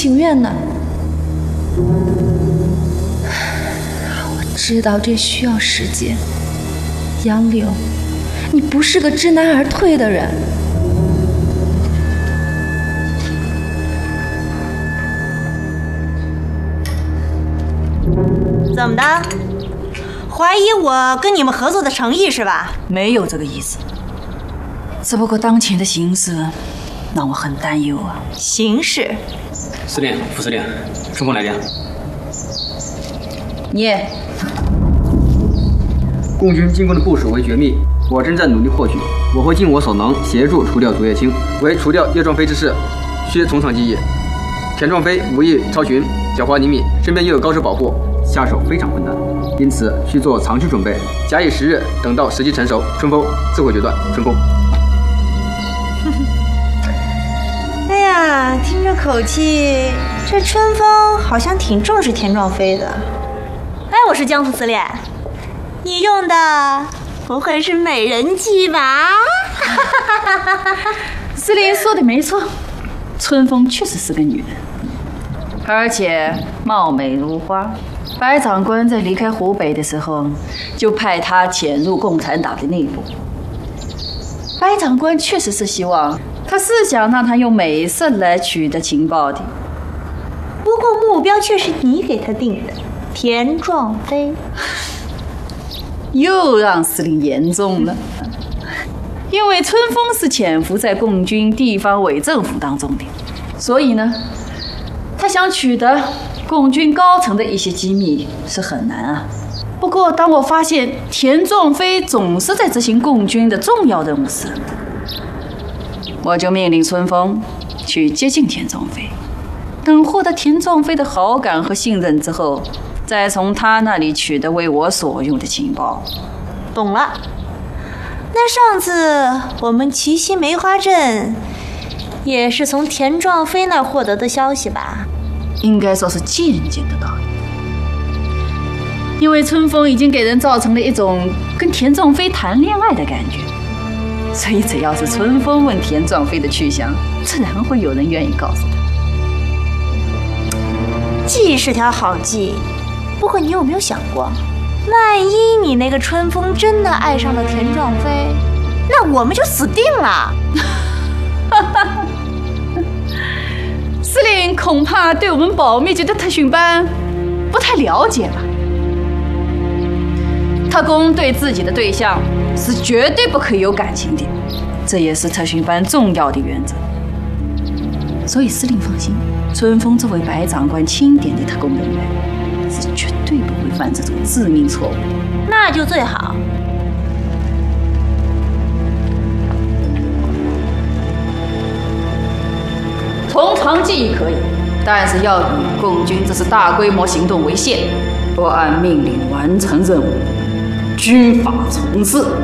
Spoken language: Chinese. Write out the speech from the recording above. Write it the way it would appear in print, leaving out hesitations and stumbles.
情愿呢？我知道这需要时间。杨柳，你不是个知难而退的人。 怎么的？怀疑我跟你们合作的诚意是吧？ 没有这个意思，只不过当前的形势让我很担忧啊。 形势？ 司令、副司令，春风来电。 念。 共军进攻的部署为绝密，我正在努力获取，我会尽我所能协助除掉竹叶青。为除掉叶壮飞之事，需从长计议。田壮飞武艺超群，狡猾灵敏，身边又有高手保护，下手非常困难，因此需做长期准备，假以时日，等到时机成熟，春风自会决断。春风。 哎呀，听这口气，这春风好像挺重视田壮飞的。哎，我是江副司令，你用的不会是美人计吧？ 司令说的没错，春风确实是个女人，而且貌美如花。白长官在离开湖北的时候，就派她潜入共产党的内部。白长官确实是希望，他是想让她用美色来取得情报的。 不过目标却是你给他定的，田壮飞。 又让司令言重了，因为春风是潜伏在共军地方伪政府当中的，所以呢，他想取得共军高层的一些机密是很难啊。不过当我发现田壮飞总是在执行共军的重要任务时，我就命令春风去接近田壮飞，等获得田壮飞的好感和信任之后，再从他那里取得为我所用的情报。 懂了。那上次我们奇袭梅花镇，也是从田壮飞那儿获得的消息吧？ 应该说是渐渐得到的，因为春风已经给人造成了一种跟田壮飞谈恋爱的感觉，所以只要是春风问田壮飞的去向，自然会有人愿意告诉他。 计是条好计，不过你有没有想过，万一你那个春风真的爱上了田壮飞，那我们就死定了。 司令恐怕对我们保密局的特训班不太了解吧？特工对自己的对象是绝对不可以有感情的，这也是特训班重要的原则。所以司令放心，春风这位白长官钦点的特工人员是绝对不会犯这种致命错误。 那就最好。 从长计议可以，但是要以共军这次大规模行动为限，不按命令完成任务，军法从事。